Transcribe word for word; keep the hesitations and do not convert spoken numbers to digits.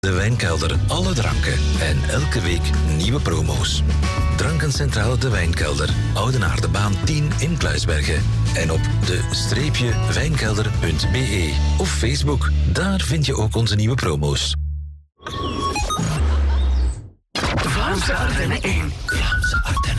De Wijnkelder, alle dranken en elke week nieuwe promo's. Drankencentrale De Wijnkelder, Oudenaardebaan tien in Kluisbergen. En op de-wijnkelder punt be of Facebook. Daar vind je ook onze nieuwe promo's. Vlaamse Ardennen één. Vlaamse Ardennen.